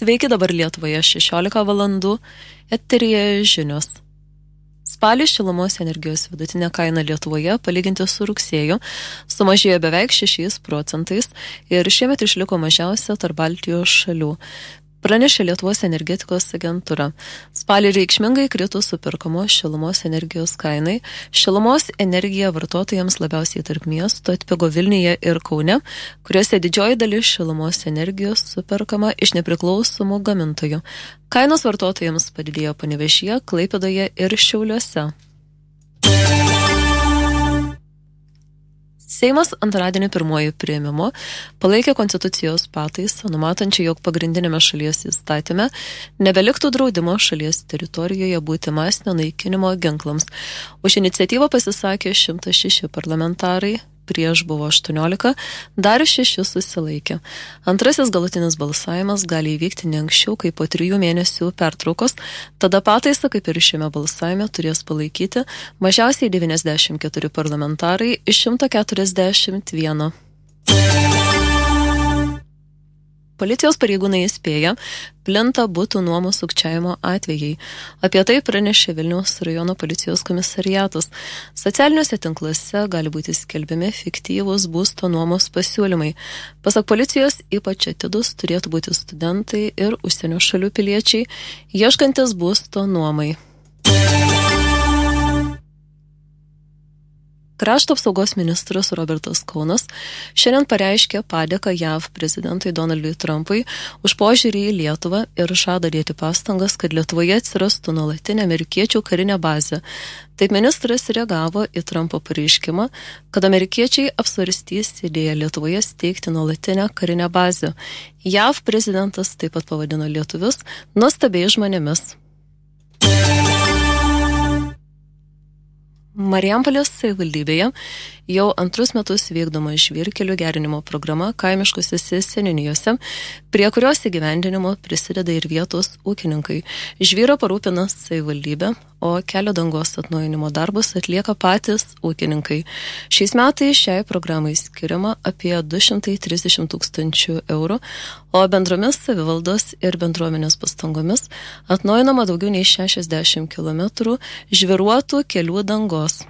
Sveiki, dabar Lietuvoje 16 valandų, eteryje žinios. Spalį šilumos energijos vidutinė kaina Lietuvoje palyginti su rugsėju sumažėjo beveik 6% ir šiemet išliko mažiausia tarp Baltijos šalių. Pranešė Lietuvos energetikos agentūra. Spalį reikšmingai krito superkamos šilumos energijos kainai. Šilumos energija vartotojams labiausiai tarp miestų atpigo Vilniuje ir Kaune, kuriuose didžioji dalis šilumos energijos superkama iš nepriklausomų gamintojų. Kainos vartotojams padidėjo Panevėžyje, Klaipėdoje ir Šiauliuose. Seimas antradienį pirmuoju priėmimu palaikė konstitucijos pataisą, numatančią, jog pagrindinėme šalies įstatyme nebeliktų draudimo šalies teritorijoje būti masinio naikinimo ginklams. Už iniciatyvą pasisakė 106 parlamentarai, prieš buvo 18, dar 6 susilaikė. Antrasis galutinis balsavimas gali įvykti ne anksčiau kaip po 3 mėnesių pertraukos, tada pataisą, kaip ir šiame balsavime, turės palaikyti mažiausiai 94 parlamentarai iš 141. Policijos pareigūnai įspėja, plinta butų nuomos sukčiavimo atvejai. Apie tai pranešė Vilniaus rajono policijos komisariatas. Socialiniuose tinkluose gali būti skelbiami fiktyvūs būsto nuomos pasiūlymai. Pasak policijos, ypač atidus turėtų būti studentai ir užsienio šalių piliečiai, ieškantis būsto nuomai. Krašto apsaugos ministras Robertas Kaunas šiandien pareiškė padėką JAV prezidentui Donaldui Trumpui už požiūrį į Lietuvą ir žada dėti pastangas, kad Lietuvoje atsirastų nuolatinė amerikiečių karinė bazė. Taip ministras reagavo į Trumpo pareiškimą, kad amerikiečiai apsvarstys idėją Lietuvoje steigti nuolatinę karinę bazę. JAV prezidentas taip pat pavadino lietuvius nuostabiais žmonėmis. Marijampolės savivaldybėje jau antrus metus vykdoma žvyrkelių gerinimo programa kaimiškose seniūnijose, prie kurios įgyvendinimo prisideda ir vietos ūkininkai. Žvyrą parūpina savivaldybė, o kelio dangos atnaujinimo darbus atlieka patys ūkininkai. Šiais metais šiai programai skiriama apie 230 000 eurų, o bendromis savivaldos ir bendruomenės pastangomis atnaujinama daugiau nei 60 km žvyruotų kelių dangos.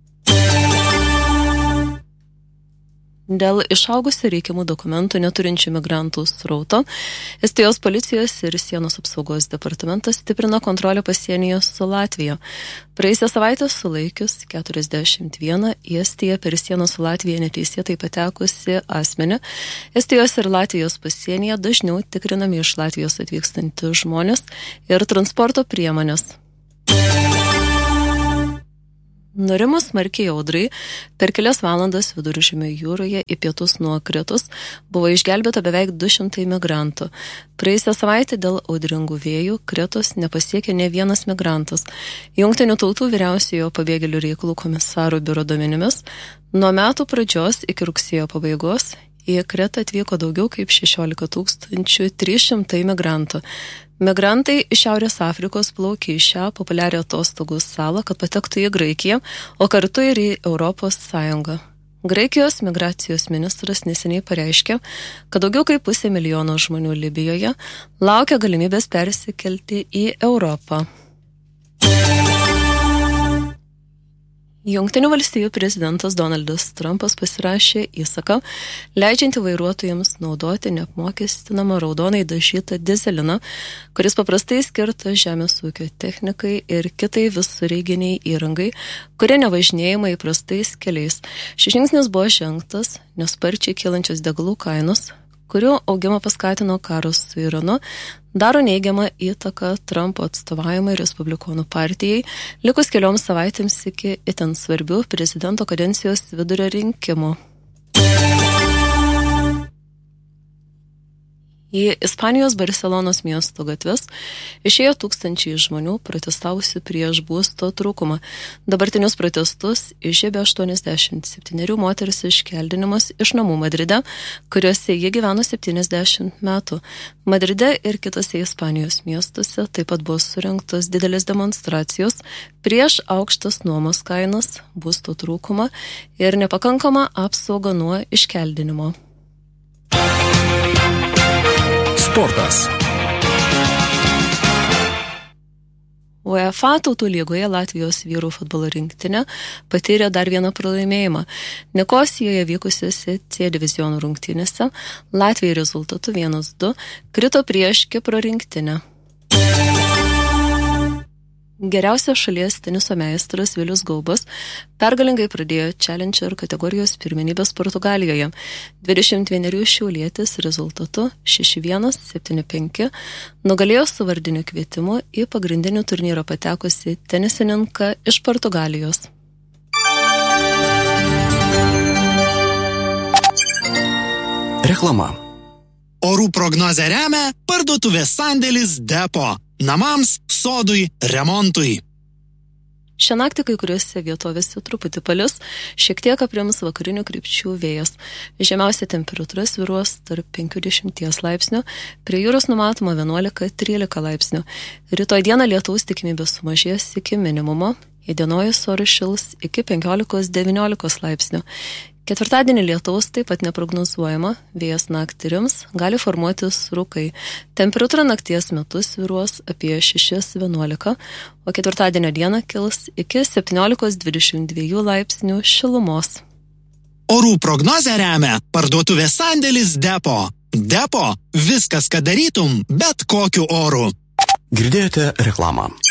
Dėl išaugusio reikiamų dokumentų neturinčių migrantų srauto, Estijos policijos ir sienos apsaugos departamentas stiprina kontrolę pasienyje su Latvija. Praėjusią savaitę sulaikius 41 į Estiją per sieną su Latvija neteisėtai patekusi asmenį, Estijos ir Latvijos pasienyje dažniau tikrinami iš Latvijos atvykstantys žmonės ir transporto priemonės. Nurimus smarkiai audrai, per kelias valandas Viduržemio jūroje į pietus nuo Kretos buvo išgelbėta beveik 200 migrantų. Praėjusią savaitę dėl audringų vėjų Kretos nepasiekė ne vienas migrantas. Jungtinių tautų vyriausiojo pabėgėlių reikalų komisaro biuro duomenimis, nuo metų pradžios iki rugsėjo pabaigos į Kretą atvyko daugiau kaip 16 300 migrantų. Migrantai iš Šiaurės Afrikos plaukė į šią populiarią atostogų salą, kad patektų į Graikiją, o kartu ir į Europos Sąjungą. Graikijos migracijos ministras neseniai pareiškė, kad daugiau kaip 500 000 žmonių Libijoje laukia galimybės persikelti į Europą. Jungtinių valstijų prezidentas Donaldas Trumpas pasirašė įsaką, leidžiantį vairuotojams naudoti neapmokestinamą raudonai dažytą dizeliną, kuris paprastai skirtas žemės ūkio technikai ir kitai visureiginiai įrangai, kurie nevažinėjama įprastais keliais. Šis žingsnis buvo žengtas, nes sparčiai kylančios degalų kainos, kurių augimą paskatino karas su Iranu, daro neigiamą įtaką Trumpo atstovaujamai Respublikonų partijai, likus kelioms savaitėms iki itin svarbių prezidento kadencijos vidurio rinkimų. Į Ispanijos Barcelonos miesto gatves išėjo tūkstančiai žmonių protestavusių prieš būsto trūkumą. Dabartinius protestus išžiebė 87 moteris iškeldinimas iš namų Madride, kuriuose jie gyveno 70 metų. Madride ir kitose Ispanijos miestuose taip pat buvo surengtos didelės demonstracijos prieš aukštas nuomos kainas, būsto trūkumą ir nepakankamą apsaugą nuo iškeldinimo. Sportas. UEFA tautų lygoje Latvijos vyrų futbolo rinktinė patyrė dar vieną pralaimėjimą. Nikosijoje vykusiose C divizionų rungtynėse Latvija rezultatu 1-2 krito prieš Kipro rinktinę. Geriausias šalies teniso meistras Vilius Gaubas pergalingai pradėjo Challenger kategorijos pirmenybės Portugalijoje. 21 šiaulietis rezultatu 6-1, 7-5 nugalėjo su vardiniu kvietimu į pagrindinį turnyrą patekusi tenisininką iš Portugalijos. Reklama. Orų prognozę remia parduotuvės sandėlis Depo. Namams, sodui, remontui. Šią naktį kai kuriuose vietovėse truputį palis, šiek tiek aprims vakarinių krypčių vėjas. Žemiausia temperatūra svyruos tarp 5-10 laipsnių, prie jūros numatoma 11-13 laipsnių. Rytoj dieną lietaus tikimybė sumažės iki minimumo, įdienojus oras šils iki 15-19 laipsnių. Ketvirtadienį lietaus taip pat neprognozuojama, vėjas naktį rims, gali formuotis rūkai. Temperatūra nakties metu svyruos apie 6-11, o ketvirtadienio dieną kils iki 17-22 laipsnių šilumos. Orų prognozę remia parduotuvės sandėlis Depo. Depo – viskas, ką darytum, bet kokiu oru. Girdėjote reklamą.